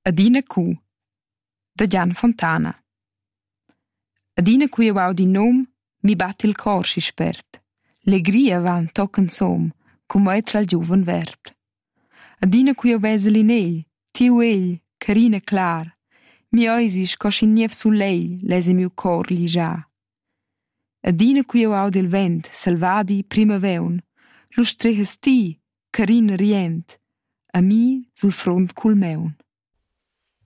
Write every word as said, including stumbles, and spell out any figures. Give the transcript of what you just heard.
Adina cu da Gian Fontana. Adina cu jeu au di nom mi bat il cor schi spert. Legria van tocan som cum mai tra il giuven vert. Adina cu jeu vesel in egl, tiu egl, carina clar. Mi oisis co schi niev sulegl lese miu cor ligia. Adina cu jeu au del vent salvadi prima veun, lu strehas ti, carin rient, a mi sul front cul meun.